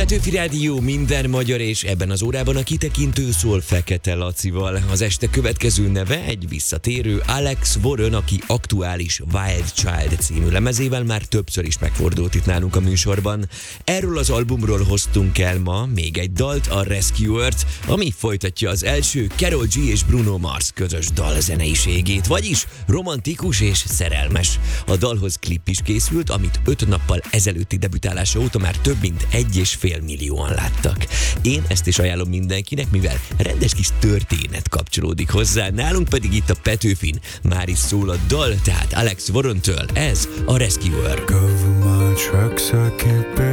Petőfi Rádió, minden magyar, és ebben az órában a kitekintő szól Fekete Lacival. Az este következő neve egy visszatérő Alex Warren, aki aktuális Wild Child című lemezével már többször is megfordult itt nálunk a műsorban. Erről az albumról hoztunk el ma még egy dalt, a Rescuert, ami folytatja az első Karol G és Bruno Mars közös dalzeneiségét, vagyis romantikus és szerelmes. A dalhoz klip is készült, amit 5 nappal ezelőtti debütálása óta már több mint 1,5 millióan láttak. Én ezt is ajánlom mindenkinek, mivel rendes kis történet kapcsolódik hozzá, nálunk pedig itt a Petőfin már is szól a dal, tehát Alex Warrentől ez a Rescuer.